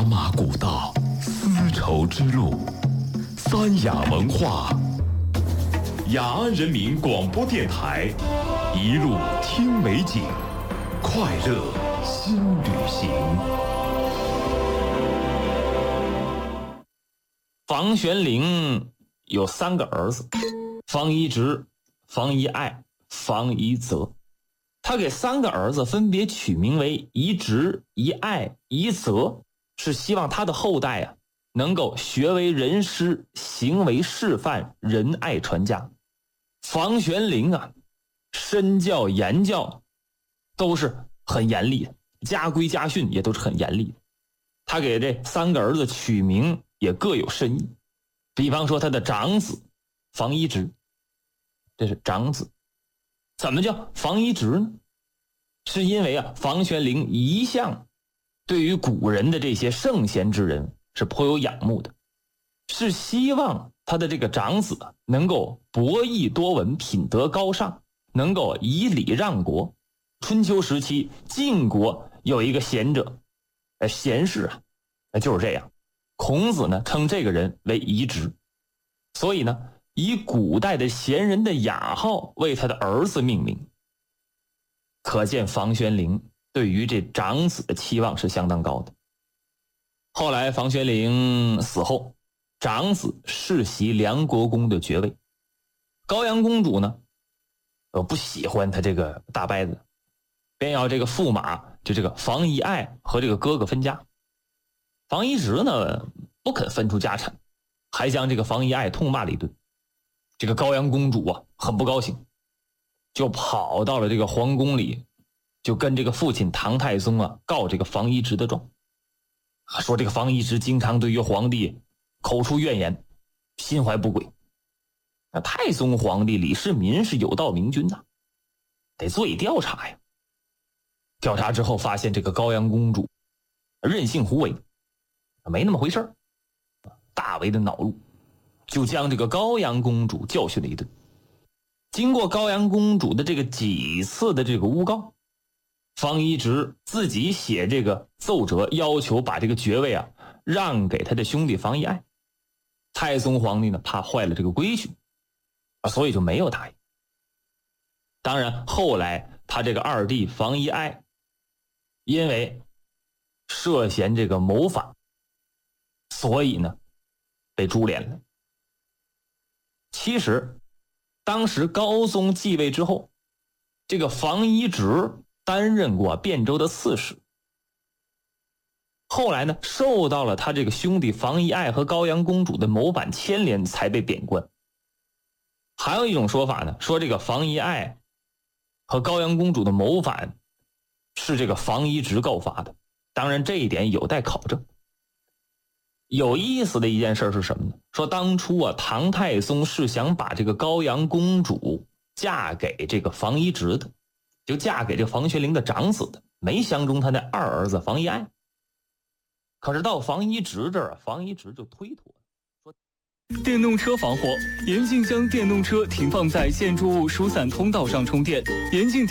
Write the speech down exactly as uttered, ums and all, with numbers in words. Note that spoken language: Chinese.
马古道，丝绸之路，三雅文化，雅安人民广播电台，一路听美景，快乐新旅行。 房玄龄有三个儿子，房一直、房一爱、房一泽。他给三个儿子分别取名为一直、一爱、一泽，是希望他的后代啊能够学为人师，行为示范，仁爱传家。房玄龄啊，身教言教都是很严厉的，家规家训也都是很严厉的。他给这三个儿子取名也各有深意，比方说他的长子房一直，这是长子。怎么叫房一直呢？是因为啊，房玄龄一向对于古人的这些圣贤之人是颇有仰慕的，是希望他的这个长子能够博弈多闻，品德高尚，能够以礼让国。春秋时期晋国有一个贤者，呃，贤士啊，就是这样。孔子呢称这个人为仪直，所以呢以古代的贤人的雅号为他的儿子命名。可见房玄龄对于这长子的期望是相当高的。后来房玄龄死后，长子世袭梁国公的爵位。高阳公主呢呃不喜欢他这个大伯子，便要这个驸马就这个房遗爱和这个哥哥分家。房遗直呢不肯分出家产，还将这个房遗爱痛骂了一顿。这个高阳公主啊很不高兴，就跑到了这个皇宫里，就跟这个父亲唐太宗啊告这个房遗直的状，说这个房遗直经常对于皇帝口出怨言，心怀不轨。那太宗皇帝李世民是有道明君呐，得做以调查呀。调查之后发现这个高阳公主任性胡为，没那么回事儿，大为的恼怒，就将这个高阳公主教训了一顿。经过高阳公主的这个几次的这个诬告，房遗直自己写这个奏折，要求把这个爵位啊让给他的兄弟房遗爱。太宗皇帝呢怕坏了这个规矩啊，所以就没有答应。当然后来他这个二弟房遗爱因为涉嫌这个谋反，所以呢被株连了。其实当时高宗继位之后，这个房遗直担任过汴州的刺史，后来呢受到了他这个兄弟房遗爱和高阳公主的谋反牵连，才被贬官。还有一种说法呢，说这个房遗爱和高阳公主的谋反是这个房遗直告发的，当然这一点有待考证。有意思的一件事是什么呢？说当初啊，唐太宗是想把这个高阳公主嫁给这个房遗直的，就嫁给这个房玄龄的长子的，没相中他那二儿子房遗爱。可是到房遗直这儿，房遗直就推脱了，说电动车防火，严禁将电动车停放在建筑物疏散通道上充电，严禁停